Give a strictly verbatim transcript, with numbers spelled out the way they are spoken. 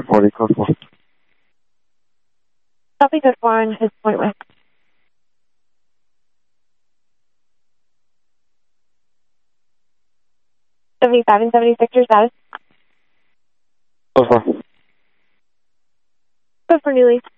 forty, code four. Copy, code four on his point with. seventy-five and seventy-six, your status? Code four. Code for Newly.